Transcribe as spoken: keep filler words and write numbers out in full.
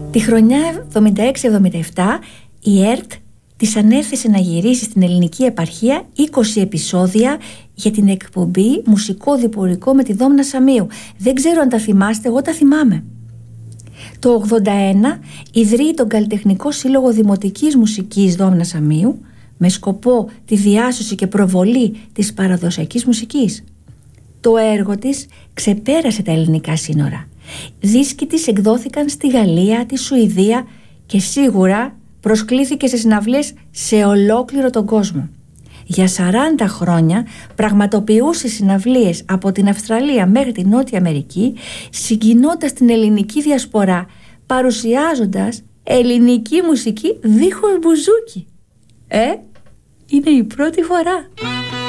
Τη χρονιά εβδομήντα έξι εβδομήντα επτά η ΕΡΤ της ανέθεσε να γυρίσει στην ελληνική επαρχία είκοσι επεισόδια για την εκπομπή μουσικό διπορικό με τη Δόμνα Σαμίου. Δεν ξέρω αν τα θυμάστε, εγώ τα θυμάμαι. Το ογδόντα ένα ιδρύει τον Καλλιτεχνικό Σύλλογο Δημοτικής Μουσικής Δόμνα Σαμίου με σκοπό τη διάσωση και προβολή της παραδοσιακής μουσικής. Το έργο της ξεπέρασε τα ελληνικά σύνορα. Δίσκοι της εκδόθηκαν στη Γαλλία, τη Σουηδία και σίγουρα προσκλήθηκε σε συναυλίες σε ολόκληρο τον κόσμο. Για σαράντα χρόνια πραγματοποιούσε συναυλίες από την Αυστραλία μέχρι την Νότια Αμερική, συγκινώντας την ελληνική διασπορά, παρουσιάζοντας ελληνική μουσική δίχως μπουζούκι. Ε, είναι η πρώτη φορά.